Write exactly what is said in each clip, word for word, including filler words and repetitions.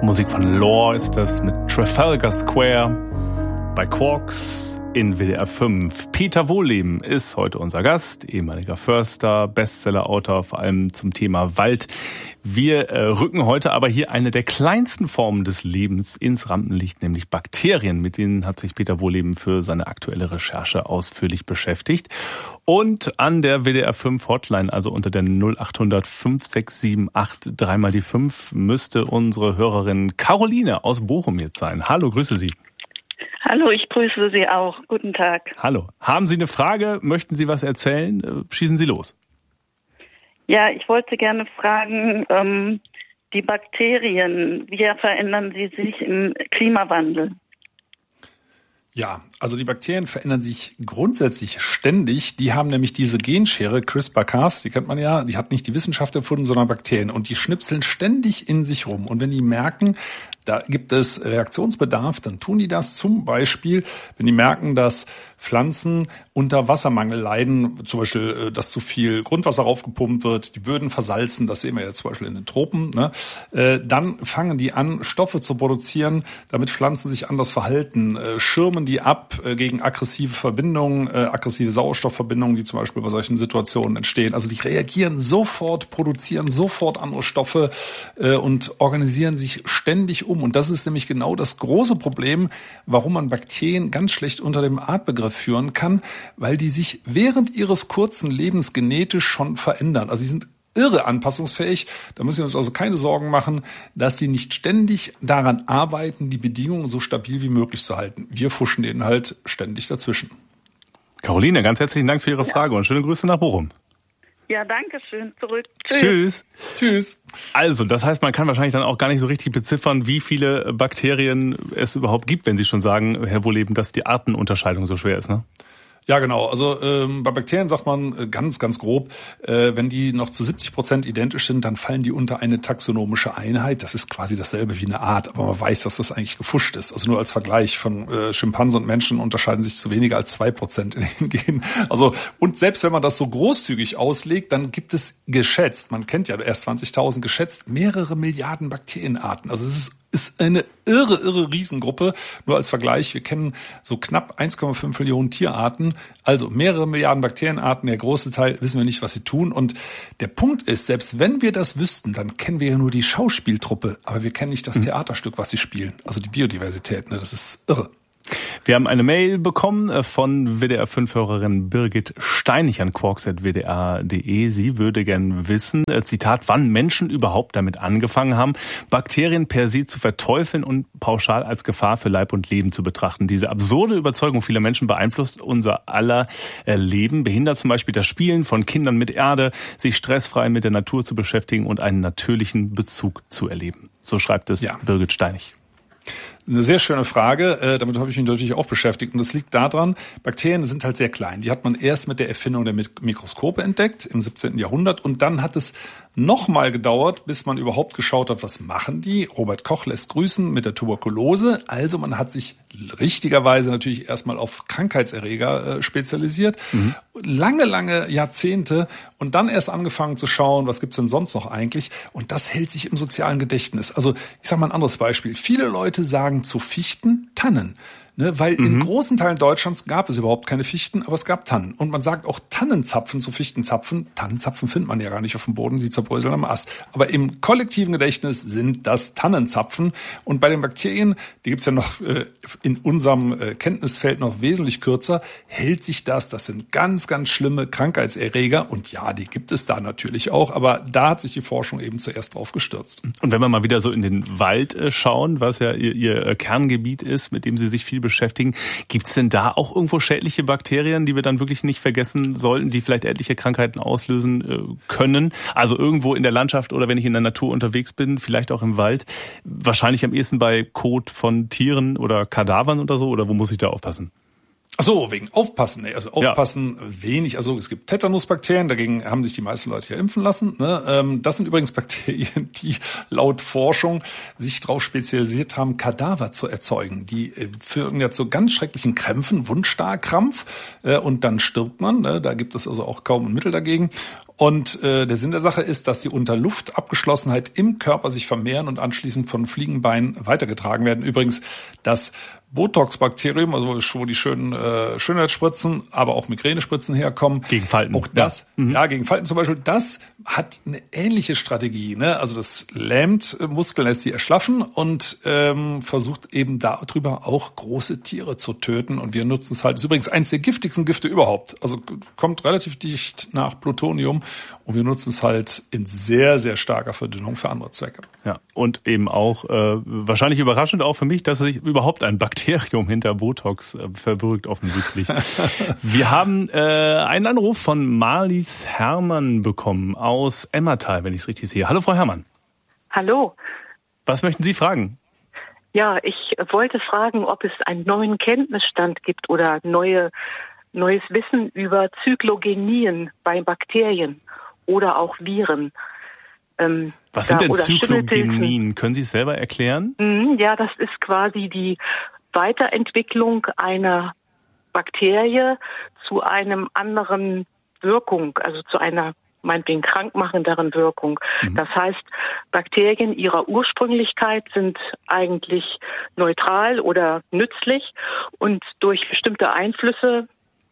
Musik von Lore ist das mit Trafalgar Square bei Quarks in W D R fünf. Peter Wohlleben ist heute unser Gast, ehemaliger Förster, Bestsellerautor, vor allem zum Thema Wald. Wir äh, rücken heute aber hier eine der kleinsten Formen des Lebens ins Rampenlicht, nämlich Bakterien. Mit denen hat sich Peter Wohlleben für seine aktuelle Recherche ausführlich beschäftigt. Und an der W D R fünf Hotline, also unter der null acht hundert fünf sechs sieben acht drei mal die fünf, müsste unsere Hörerin Caroline aus Bochum jetzt sein. Hallo, grüße Sie. Hallo, ich grüße Sie auch. Guten Tag. Hallo. Haben Sie eine Frage? Möchten Sie was erzählen? Schießen Sie los. Ja, ich wollte gerne fragen, ähm, die Bakterien, wie verändern sie sich im Klimawandel? Ja, also die Bakterien verändern sich grundsätzlich ständig. Die haben nämlich diese Genschere CRISPR-Cas, die kennt man ja, die hat nicht die Wissenschaft erfunden, sondern Bakterien. Und die schnipseln ständig in sich rum. Und wenn die merken, da gibt es Reaktionsbedarf, dann tun die das zum Beispiel, wenn die merken, dass Pflanzen unter Wassermangel leiden, zum Beispiel, dass zu viel Grundwasser raufgepumpt wird, die Böden versalzen, das sehen wir ja zum Beispiel in den Tropen, ne? Dann fangen die an, Stoffe zu produzieren, damit Pflanzen sich anders verhalten, schirmen die ab gegen aggressive Verbindungen, aggressive Sauerstoffverbindungen, die zum Beispiel bei solchen Situationen entstehen. Also die reagieren sofort, produzieren sofort andere Stoffe und organisieren sich ständig um. Und das ist nämlich genau das große Problem, warum man Bakterien ganz schlecht unter dem Artbegriff führen kann, weil die sich während ihres kurzen Lebens genetisch schon verändern. Also sie sind irre anpassungsfähig. Da müssen wir uns also keine Sorgen machen, dass sie nicht ständig daran arbeiten, die Bedingungen so stabil wie möglich zu halten. Wir fuschen denen halt ständig dazwischen. Caroline, ganz herzlichen Dank für Ihre Frage und schöne Grüße nach Bochum. Ja, danke schön. Zurück. Tschüss. Tschüss. Tschüss. Also, das heißt, man kann wahrscheinlich dann auch gar nicht so richtig beziffern, wie viele Bakterien es überhaupt gibt, wenn Sie schon sagen, Herr Wohlleben, dass die Artenunterscheidung so schwer ist, ne? Ja, genau. Also ähm, bei Bakterien sagt man ganz, ganz grob, äh, wenn die noch zu siebzig Prozent identisch sind, dann fallen die unter eine taxonomische Einheit. Das ist quasi dasselbe wie eine Art, aber man weiß, dass das eigentlich gefuscht ist. Also nur als Vergleich von äh, Schimpansen und Menschen unterscheiden sich zu weniger als zwei Prozent in den Genen. Also und selbst wenn man das so großzügig auslegt, dann gibt es geschätzt, man kennt ja erst zwanzigtausend geschätzt, mehrere Milliarden Bakterienarten. Also es ist ist eine irre, irre Riesengruppe. Nur als Vergleich, wir kennen so knapp eins Komma fünf Millionen Tierarten, also mehrere Milliarden Bakterienarten. Der große Teil wissen wir nicht, was sie tun. Und der Punkt ist, selbst wenn wir das wüssten, dann kennen wir ja nur die Schauspieltruppe, aber wir kennen nicht das Theaterstück, was sie spielen. Also die Biodiversität, ne? Das ist irre. Wir haben eine Mail bekommen von W D R fünf Hörerin Birgit Steinig an quarks at w d r punkt d e. Sie würde gern wissen, Zitat, wann Menschen überhaupt damit angefangen haben, Bakterien per se zu verteufeln und pauschal als Gefahr für Leib und Leben zu betrachten. Diese absurde Überzeugung vieler Menschen beeinflusst unser aller Leben, behindert zum Beispiel das Spielen von Kindern mit Erde, sich stressfrei mit der Natur zu beschäftigen und einen natürlichen Bezug zu erleben. So schreibt es ja. Birgit Steinig. Eine sehr schöne Frage, äh, damit habe ich mich natürlich auch beschäftigt. Und das liegt daran, Bakterien sind halt sehr klein. Die hat man erst mit der Erfindung der Mikroskope entdeckt im siebzehnten Jahrhundert. Und dann hat es nochmal gedauert, bis man überhaupt geschaut hat, was machen die. Robert Koch lässt grüßen mit der Tuberkulose. Also man hat sich richtigerweise natürlich erstmal auf Krankheitserreger äh, spezialisiert. Mhm. Lange, lange Jahrzehnte. Und dann erst angefangen zu schauen, was gibt's denn sonst noch eigentlich. Und das hält sich im sozialen Gedächtnis. Also ich sage mal ein anderes Beispiel. Viele Leute sagen zu Fichten Tannen. Ne, weil mhm. in großen Teilen Deutschlands gab es überhaupt keine Fichten, aber es gab Tannen. Und man sagt auch Tannenzapfen zu Fichtenzapfen. Tannenzapfen findet man ja gar nicht auf dem Boden, die zerbröseln am Ast. Aber im kollektiven Gedächtnis sind das Tannenzapfen. Und bei den Bakterien, die gibt's ja noch äh, in unserem äh, Kenntnisfeld noch wesentlich kürzer, hält sich das. Das sind ganz, ganz schlimme Krankheitserreger. Und ja, die gibt es da natürlich auch. Aber da hat sich die Forschung eben zuerst drauf gestürzt. Und wenn wir mal wieder so in den Wald äh, schauen, was ja ihr, ihr Kerngebiet ist, mit dem Sie sich viel beschäftigen. Gibt es denn da auch irgendwo schädliche Bakterien, die wir dann wirklich nicht vergessen sollten, die vielleicht etliche Krankheiten auslösen äh, können? Also irgendwo in der Landschaft oder wenn ich in der Natur unterwegs bin, vielleicht auch im Wald. Wahrscheinlich am ehesten bei Kot von Tieren oder Kadavern oder so, oder wo muss ich da aufpassen? Ach so, wegen Aufpassen. Nee, also Aufpassen ja. wenig. Also es gibt Tetanusbakterien, dagegen haben sich die meisten Leute ja impfen lassen. Ne? Das sind übrigens Bakterien, die laut Forschung sich darauf spezialisiert haben, Kadaver zu erzeugen. Die führen ja zu ganz schrecklichen Krämpfen, Wundstarkrampf, und dann stirbt man. Ne? Da gibt es also auch kaum ein Mittel dagegen. Und äh, der Sinn der Sache ist, dass die unter Luftabgeschlossenheit im Körper sich vermehren und anschließend von Fliegenbeinen weitergetragen werden. Übrigens das Botox-Bakterium, also wo die schönen äh, Schönheitsspritzen, aber auch Migränespritzen herkommen. Gegen Falten. Auch das, ja, mhm. ja gegen Falten zum Beispiel, das hat eine ähnliche Strategie. Ne? Also das lähmt Muskeln, lässt sie erschlaffen und ähm, versucht eben darüber auch große Tiere zu töten. Und wir nutzen es halt. Das ist übrigens eines der giftigsten Gifte überhaupt. Also kommt relativ dicht nach Plutonium. Und wir nutzen es halt in sehr, sehr starker Verdünnung für andere Zwecke. Ja, und eben auch, äh, wahrscheinlich überraschend auch für mich, dass sich überhaupt ein Bakterium hinter Botox äh, verbirgt, offensichtlich. Wir haben äh, einen Anruf von Marlies Hermann bekommen aus Emmertal, wenn ich es richtig sehe. Hallo, Frau Hermann. Hallo. Was möchten Sie fragen? Ja, ich wollte fragen, ob es einen neuen Kenntnisstand gibt oder neue, neues Wissen über Zyklogenien bei Bakterien oder auch Viren. Ähm, Was sind da, denn Zyklogenien? Können Sie es selber erklären? Ja, das ist quasi die Weiterentwicklung einer Bakterie zu einem anderen Wirkung, also zu einer meinetwegen krankmachenderen Wirkung. Mhm. Das heißt, Bakterien ihrer Ursprünglichkeit sind eigentlich neutral oder nützlich und durch bestimmte Einflüsse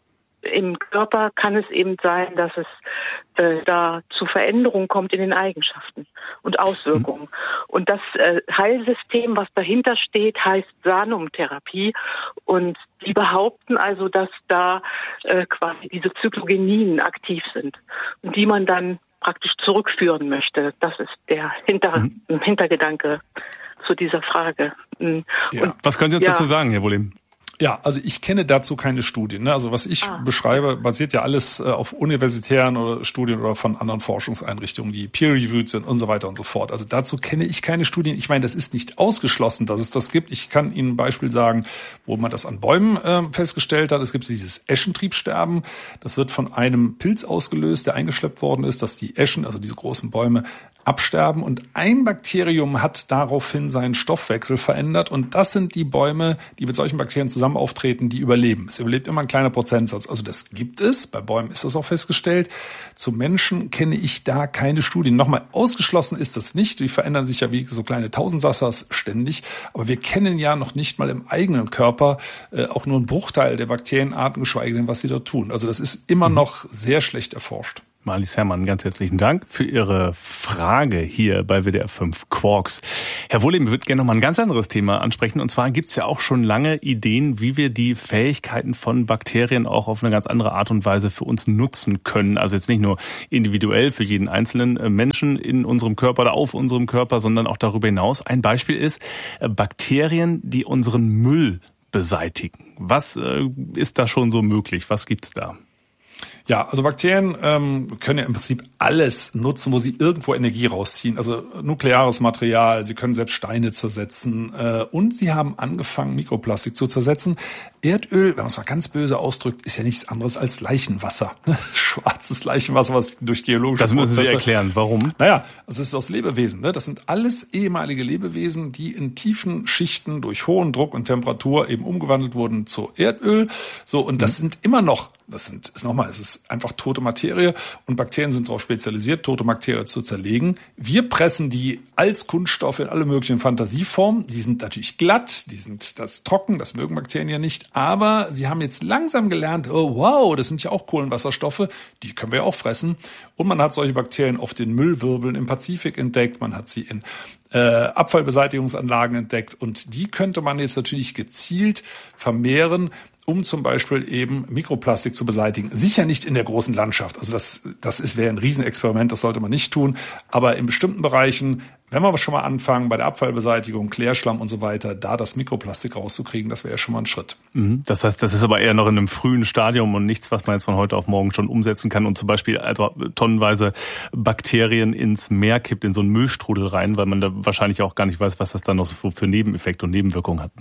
im Körper kann es eben sein, dass es äh, da zu Veränderungen kommt in den Eigenschaften und Auswirkungen. Mhm. Und das äh, Heilsystem, was dahinter steht, heißt Sanum-Therapie. Und die behaupten also, dass da äh, quasi diese Zyklogenien aktiv sind und die man dann praktisch zurückführen möchte. Das ist der Hinter- mhm. Hintergedanke zu dieser Frage. Und, ja. Was können Sie uns ja. dazu sagen, Herr Wohlem? Ja, also ich kenne dazu keine Studien. Ne? Also was ich ah. beschreibe, basiert ja alles äh, auf universitären oder Studien oder von anderen Forschungseinrichtungen, die peer-reviewed sind und so weiter und so fort. Also dazu kenne ich keine Studien. Ich meine, das ist nicht ausgeschlossen, dass es das gibt. Ich kann Ihnen ein Beispiel sagen, wo man das an Bäumen äh, festgestellt hat. Es gibt dieses Eschentriebsterben. Das wird von einem Pilz ausgelöst, der eingeschleppt worden ist, dass die Eschen, also diese großen Bäume, absterben. Und ein Bakterium hat daraufhin seinen Stoffwechsel verändert. Und das sind die Bäume, die mit solchen Bakterien zusammen auftreten, die überleben. Es überlebt immer ein kleiner Prozentsatz. Also das gibt es. Bei Bäumen ist das auch festgestellt. Zu Menschen kenne ich da keine Studien. Nochmal, ausgeschlossen ist das nicht. Die verändern sich ja wie so kleine Tausendsassers ständig. Aber wir kennen ja noch nicht mal im eigenen Körper äh, auch nur einen Bruchteil der Bakterienarten, geschweige denn, was sie dort tun. Also das ist immer noch sehr schlecht erforscht. Marlies Hermann, ganz herzlichen Dank für Ihre Frage hier bei W D R fünf Quarks. Herr Wohlem, ich würde gerne noch mal ein ganz anderes Thema ansprechen. Und zwar gibt es ja auch schon lange Ideen, wie wir die Fähigkeiten von Bakterien auch auf eine ganz andere Art und Weise für uns nutzen können. Also jetzt nicht nur individuell für jeden einzelnen Menschen in unserem Körper oder auf unserem Körper, sondern auch darüber hinaus. Ein Beispiel ist Bakterien, die unseren Müll beseitigen. Was ist da schon so möglich? Was gibt's da? Ja, also Bakterien ähm, können ja im Prinzip alles nutzen, wo sie irgendwo Energie rausziehen. Also nukleares Material, sie können selbst Steine zersetzen äh, und sie haben angefangen, Mikroplastik zu zersetzen. Erdöl, wenn man es mal ganz böse ausdrückt, ist ja nichts anderes als Leichenwasser. Schwarzes Leichenwasser, was durch geologische Das müssen Prozesse, Sie erklären, warum? Naja, also es ist aus Lebewesen. Ne? Das sind alles ehemalige Lebewesen, die in tiefen Schichten durch hohen Druck und Temperatur eben umgewandelt wurden zu Erdöl. So, und das mhm. sind immer noch, das sind, ist nochmal, es ist einfach tote Materie und Bakterien sind darauf spezialisiert, tote Materie zu zerlegen. Wir pressen die als Kunststoffe in alle möglichen Fantasieformen. Die sind natürlich glatt, die sind das trocken, das mögen Bakterien ja nicht. Aber sie haben jetzt langsam gelernt, oh wow, das sind ja auch Kohlenwasserstoffe, die können wir ja auch fressen. Und man hat solche Bakterien auf den Müllwirbeln im Pazifik entdeckt, man hat sie in äh, Abfallbeseitigungsanlagen entdeckt und die könnte man jetzt natürlich gezielt vermehren, um zum Beispiel eben Mikroplastik zu beseitigen. Sicher nicht in der großen Landschaft. Also das, das ist, wäre ein Riesenexperiment, das sollte man nicht tun. Aber in bestimmten Bereichen, wenn wir schon mal anfangen, bei der Abfallbeseitigung, Klärschlamm und so weiter, da das Mikroplastik rauszukriegen, das wäre ja schon mal ein Schritt. Das heißt, das ist aber eher noch in einem frühen Stadium und nichts, was man jetzt von heute auf morgen schon umsetzen kann und zum Beispiel also tonnenweise Bakterien ins Meer kippt, in so einen Müllstrudel rein, weil man da wahrscheinlich auch gar nicht weiß, was das dann noch so für Nebeneffekte und Nebenwirkungen hat, ne?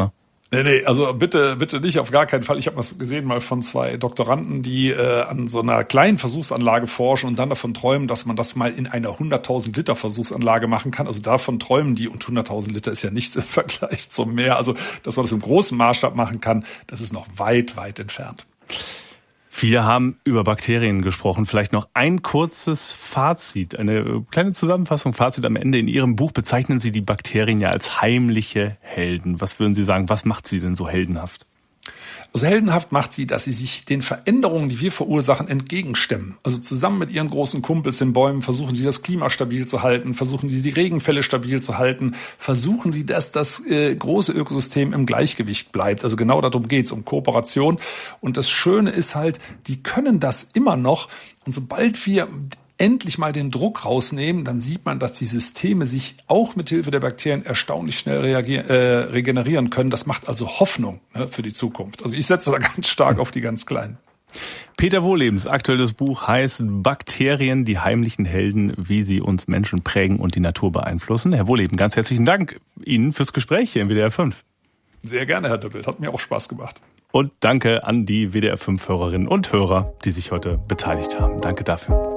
Nee, nee, also bitte, bitte nicht, auf gar keinen Fall. Ich habe das gesehen mal von zwei Doktoranden, die äh, an so einer kleinen Versuchsanlage forschen und dann davon träumen, dass man das mal in einer hunderttausend Liter Versuchsanlage machen kann. Also davon träumen die, und hunderttausend Liter ist ja nichts im Vergleich zum Meer. Also, dass man das im großen Maßstab machen kann, das ist noch weit, weit entfernt. Viele haben über Bakterien gesprochen. Vielleicht noch ein kurzes Fazit, eine kleine Zusammenfassung, Fazit am Ende. In Ihrem Buch bezeichnen Sie die Bakterien ja als heimliche Helden. Was würden Sie sagen, was macht sie denn so heldenhaft? Also heldenhaft macht sie, dass sie sich den Veränderungen, die wir verursachen, entgegenstemmen. Also zusammen mit ihren großen Kumpels in Bäumen versuchen sie, das Klima stabil zu halten, versuchen sie, die Regenfälle stabil zu halten, versuchen sie, dass das äh, große Ökosystem im Gleichgewicht bleibt. Also genau darum geht's, um Kooperation. Und das Schöne ist halt, die können das immer noch. Und sobald wir endlich mal den Druck rausnehmen, dann sieht man, dass die Systeme sich auch mit Hilfe der Bakterien erstaunlich schnell reagieren, äh, regenerieren können. Das macht also Hoffnung, ne, für die Zukunft. Also ich setze da ganz stark auf die ganz Kleinen. Peter Wohllebens aktuelles Buch heißt Bakterien, die heimlichen Helden, wie sie uns Menschen prägen und die Natur beeinflussen. Herr Wohlleben, ganz herzlichen Dank Ihnen fürs Gespräch hier im W D R fünf. Sehr gerne, Herr Döppelt. Hat mir auch Spaß gemacht. Und danke an die W D R fünf Hörerinnen und Hörer, die sich heute beteiligt haben. Danke dafür.